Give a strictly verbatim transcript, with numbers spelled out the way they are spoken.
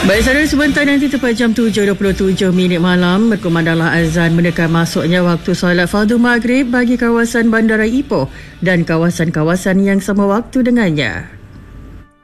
Baik, saudara, sebentar nanti tepat jam tujuh dua puluh tujuh minit malam berkumandanglah azan mendekat masuknya waktu solat fardu maghrib bagi kawasan Bandara Ipoh dan kawasan-kawasan yang sama waktu dengannya.